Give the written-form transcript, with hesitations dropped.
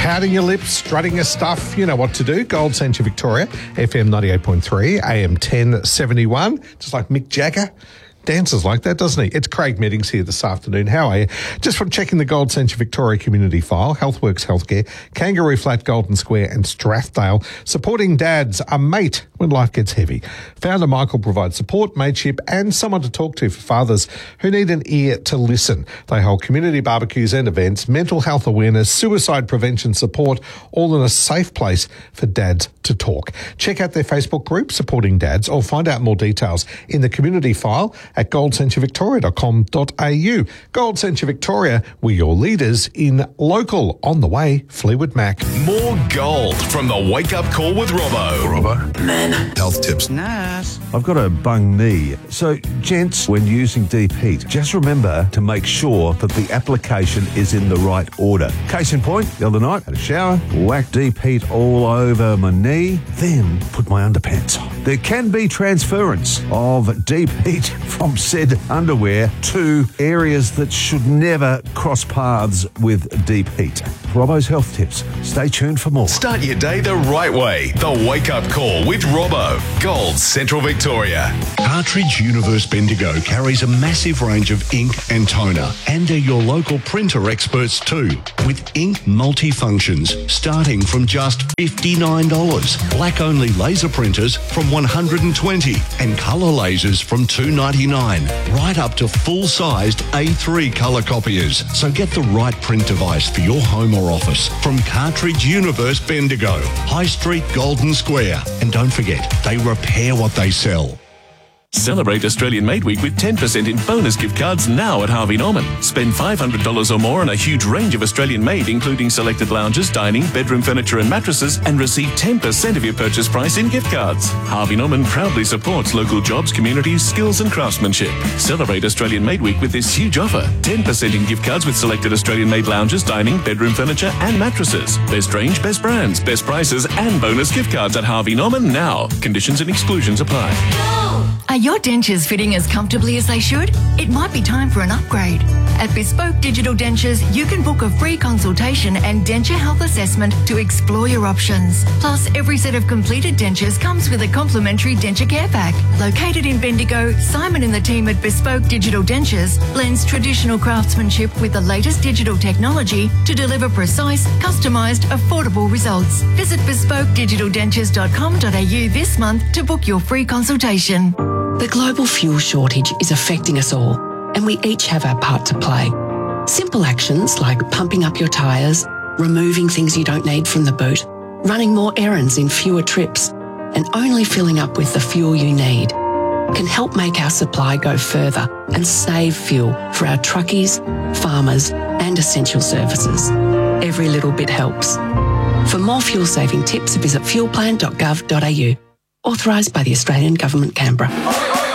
Pouting your lips, strutting your stuff, you know what to do. Gold Centre Victoria, FM 98.3, AM 1071, just like Mick Jagger. Dances like that, doesn't he? It's Craig Meddings here this afternoon. How are you? Just from checking the Gold Centre Victoria community file, Healthworks Healthcare, Kangaroo Flat, Golden Square and Strathdale, supporting dads, a mate when life gets heavy. Founder Michael provides support, mateship and someone to talk to for fathers who need an ear to listen. They hold community barbecues and events, mental health awareness, suicide prevention support, all in a safe place for dads to talk. Check out their Facebook group, Supporting Dads, or find out more details in the community file at goldcentrevictoria.com.au. Gold Centre Victoria, we're your leaders in local. On the way, Fleetwood Mac. More gold from the Wake Up Call with Robbo. Robbo. Men. Health tips. Nurse. I've got a bung knee. So, gents, when using Deep Heat, just remember to make sure that the application is in the right order. Case in point, the other night, had a shower, whacked Deep Heat all over my knee, then put my underpants on. There can be transference of Deep Heat from said underwear to areas that should never cross paths with Deep Heat. Robbo's health tips. Stay tuned for more. Start your day the right way. The Wake Up Call with Robbo. Gold Central Victoria. Cartridge Universe Bendigo carries a massive range of ink and toner, and they're your local printer experts too, with ink multifunctions starting from just $59. Black-only laser printers from $120 and colour lasers from $299, right up to full-sized A3 colour copiers. So get the right print device for your home or office from Cartridge Universe Bendigo, High Street, Golden Square. And don't forget, they repair what they sell. Celebrate Australian Made Week with 10% in bonus gift cards now at Harvey Norman. Spend $500 or more on a huge range of Australian made, including selected lounges, dining, bedroom furniture and mattresses, and receive 10% of your purchase price in gift cards. Harvey Norman proudly supports local jobs, communities, skills and craftsmanship. Celebrate Australian Made Week with this huge offer. 10% in gift cards with selected Australian made lounges, dining, bedroom furniture and mattresses. Best range, best brands, best prices and bonus gift cards at Harvey Norman now. Conditions and exclusions apply. Are your dentures fitting as comfortably as they should? It might be time for an upgrade. At Bespoke Digital Dentures, you can book a free consultation and denture health assessment to explore your options. Plus, every set of completed dentures comes with a complimentary denture care pack. Located in Bendigo, Simon and the team at Bespoke Digital Dentures blends traditional craftsmanship with the latest digital technology to deliver precise, customised, affordable results. Visit bespokedigitaldentures.com.au this month to book your free consultation. The global fuel shortage is affecting us all, and we each have our part to play. Simple actions like pumping up your tyres, removing things you don't need from the boot, running more errands in fewer trips, and only filling up with the fuel you need can help make our supply go further and save fuel for our truckies, farmers, and essential services. Every little bit helps. For more fuel-saving tips, visit fuelplan.gov.au. Authorised by the Australian Government, Canberra.